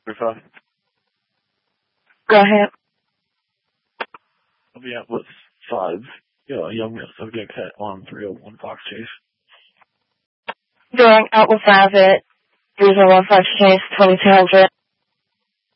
35. Go ahead. I'll be out with 5. Young male subject at on 301 Fox Chase. Going out with 5 at 301 Fox Chase, 2200.